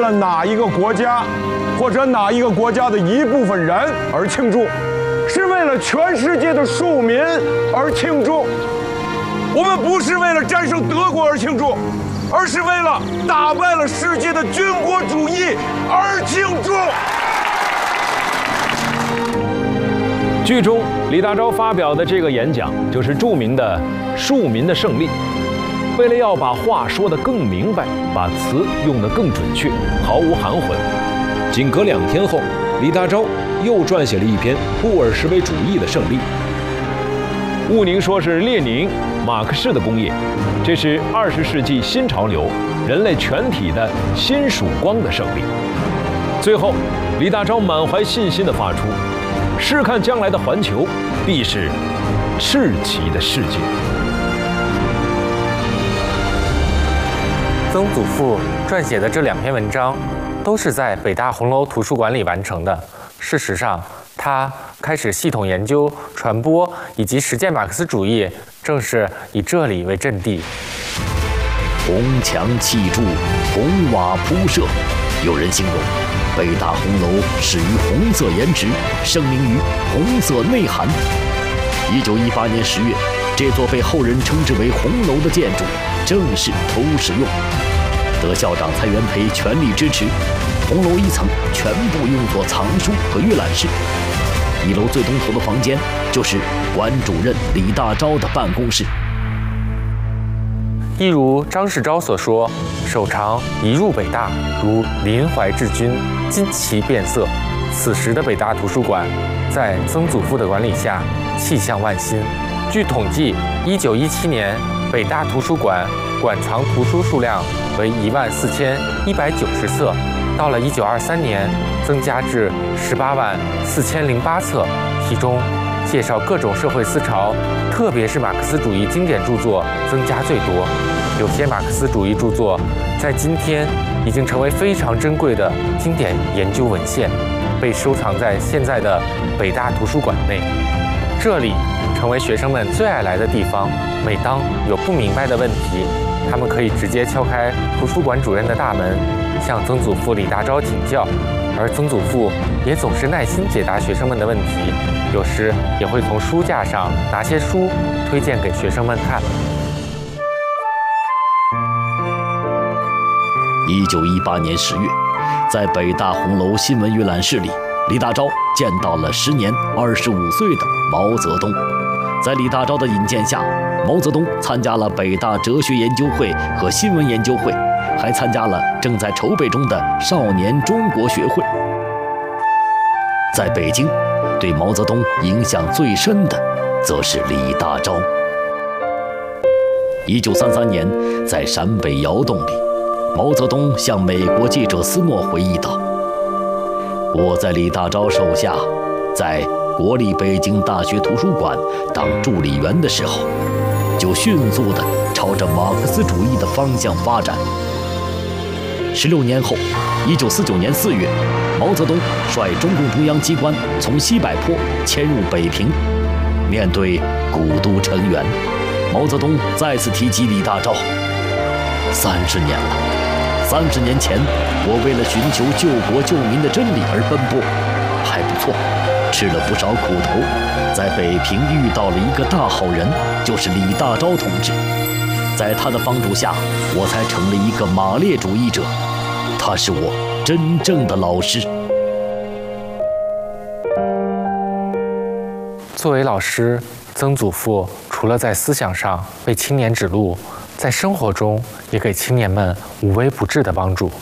了哪一个国家，或者哪一个国家的一部分人而庆祝，是为了全世界的庶民而庆祝。我们不是为了战胜德国而庆祝，而是为了打败了世界的军国主义而庆祝。 剧中李大钊发表的这个演讲，就是著名的“庶民的胜利”。为了要把话说得更明白，把词用得更准确，毫无含混，仅隔2天后，李大钊又撰写了一篇布尔什维主义的胜利。毋宁说是列宁、马克思的工业，这是20世纪新潮流、人类全体的新曙光的胜利。最后，李大钊满怀信心地发出：“试看将来的环球，必是赤旗的世界。” 曾祖父撰写的这2篇文章，都是在北大红楼图书馆里完成的。事实上，他开始系统研究、传播以及实践马克思主义，正是以这里为阵地。 红墙砌筑，红瓦铺设，有人形容北大红楼始于红色颜值，盛名于红色内涵。1918年10月，这座被后人称之为红楼的建筑正式投入使用，得校长蔡元培全力支持。红楼1层全部用作藏书和阅览室，1楼最东头的房间就是馆主任李大钊的办公室。 一如张世钊所说：“首长一入北大，如临淮治军，旌旗变色。”此时的北大图书馆，在曾祖父的管理下，气象万新。据统计，1917年北大图书馆馆藏图书数量为14190册，到了1923年，增加至184008册，其中介绍各种社会思潮，特别是马克思主义经典著作增加最多。有些马克思主义著作在今天已经成为非常珍贵的经典研究文献，被收藏在现在的北大图书馆内。这里成为学生们最爱来的地方。每当有不明白的问题，他们可以直接敲开图书馆主任的大门，向曾祖父李大钊请教，而曾祖父也总是耐心解答学生们的问题，有时也会从书架上拿些书推荐给学生们看。 1918年10月，在北大红楼新闻阅览室里，李大钊见到了时年25岁的毛泽东。在李大钊的引荐下，毛泽东参加了北大哲学研究会和新闻研究会，还参加了正在筹备中的少年中国学会。在北京，对毛泽东影响最深的则是李大钊。1933年，在陕北窑洞里，毛泽东向美国记者斯诺回忆道：“我在李大钊手下，在国立北京大学图书馆当助理员的时候，就迅速地朝着马克思主义的方向发展。16年后，1949年4月，毛泽东率中共中央机关从西柏坡迁入北平。面对古都成员，毛泽东再次提及李大钊。30年了，30年前，我为了寻求救国救民的真理而奔波，还不错。吃了不少苦头，在北平遇到了一个大好人，就是李大钊同志。在他的帮助下，我才成了一个马列主义者。他是我真正的老师。” 作为老师，曾祖父除了在思想上为青年指路，在生活中也给青年们无微不至的帮助。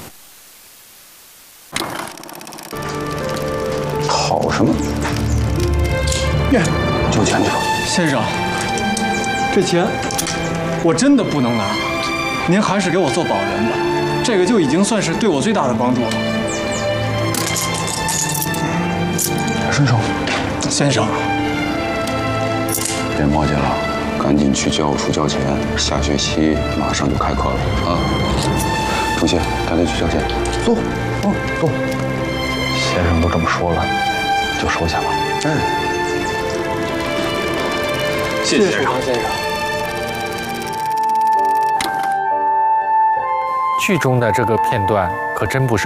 好什么？ 耶， 交钱去吧。 先生，这钱我真的不能拿，您还是给我做保人吧，这个就已经算是对我最大的帮助了。 伸手。 先生， 别磨叽了，赶紧去教务处交钱，下学期马上就开课了啊！同学，赶紧去交钱。坐，坐。先生都这么说了，就收下吧。 谢谢常先生。 剧中的这个片段可真不是